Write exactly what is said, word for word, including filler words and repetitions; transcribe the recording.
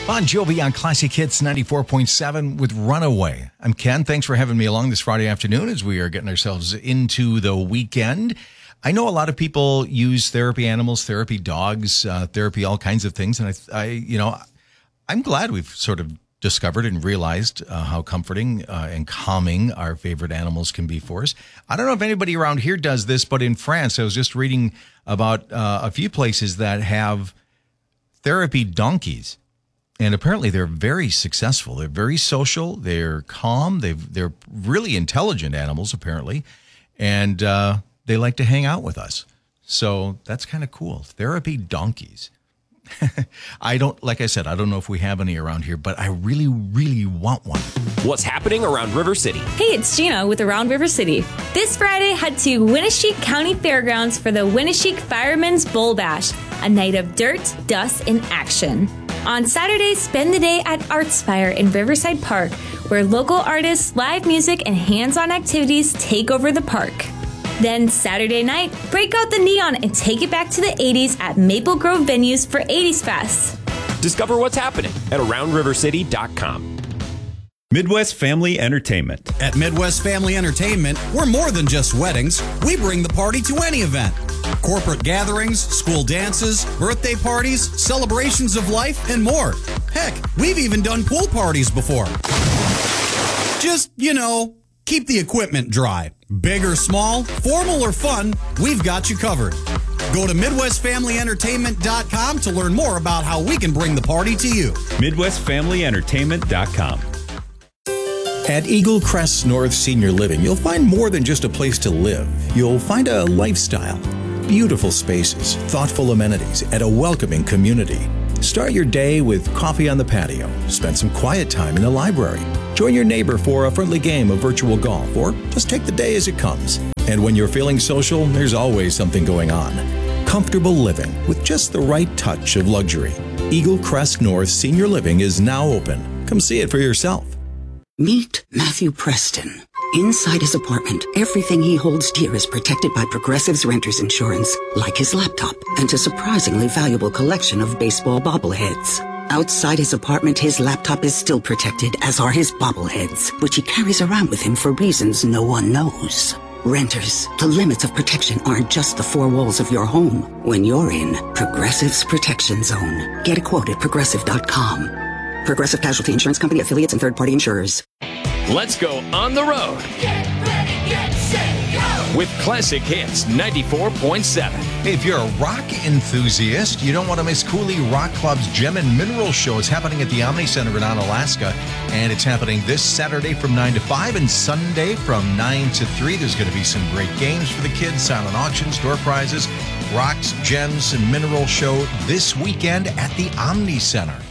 Bon Jovi on Classic Hits ninety-four point seven with Runaway. I'm Ken. Thanks for having me along this Friday afternoon as we are getting ourselves into the weekend. I know a lot of people use therapy animals, therapy dogs, uh, therapy, all kinds of things. And I, I, you know, I'm glad we've sort of discovered and realized uh, how comforting uh, and calming our favorite animals can be for us. I don't know if anybody around here does this, but in France, I was just reading about uh, a few places that have therapy donkeys. And apparently they're very successful. They're very social. They're calm. They've, they're really intelligent animals, apparently. And uh, they like to hang out with us. So that's kind of cool. Therapy donkeys. I don't, like I said, I don't know if we have any around here, but I really, really want one. What's happening around River City? Hey, it's Gina with Around River City. This Friday, head to Winneshiek County Fairgrounds for the Winneshiek Firemen's Bull Bash, a night of dirt, dust, and action. On Saturday, spend the day at Artspire in Riverside Park, where local artists, live music, and hands-on activities take over the park. Then Saturday night, break out the neon and take it back to the eighties at Maple Grove Venues for eighties Fest. Discover what's happening at around river city dot com. Midwest Family Entertainment. At Midwest Family Entertainment, we're more than just weddings. We bring the party to any event. Corporate gatherings, school dances, birthday parties, celebrations of life, and more. Heck, we've even done pool parties before. Just, you know, keep the equipment dry. Big or small, formal or fun, we've got you covered. Go to midwest family entertainment dot com to learn more about how we can bring the party to you. midwest family entertainment dot com. At Eagle Crest North Senior Living, you'll find more than just a place to live. You'll find a lifestyle. Beautiful spaces, thoughtful amenities, and a welcoming community. Start your day with coffee on the patio. Spend some quiet time in the library. Join your neighbor for a friendly game of virtual golf, or just take the day as it comes. And when you're feeling social, there's always something going on. Comfortable living with just the right touch of luxury. Eagle Crest North Senior Living is now open. Come see it for yourself. Meet Matthew Preston. Inside his apartment, everything he holds dear is protected by Progressive's Renter's Insurance, like his laptop and a surprisingly valuable collection of baseball bobbleheads. Outside his apartment, his laptop is still protected, as are his bobbleheads, which he carries around with him for reasons no one knows. Renters, the limits of protection aren't just the four walls of your home. When you're in Progressive's Protection Zone, get a quote at progressive dot com. Progressive Casualty Insurance Company, affiliates, and third-party insurers. Let's go on the road. Get ready, get set, go! With Classic Hits ninety-four point seven. Hey, if you're a rock enthusiast, you don't want to miss Cooley Rock Club's Gem and Mineral Show. It's happening at the Omni Center in Onalaska, and it's happening this Saturday from nine to five and Sunday from nine to three. There's going to be some great games for the kids, silent auctions, door prizes, rocks, gems, and mineral show this weekend at the Omni Center.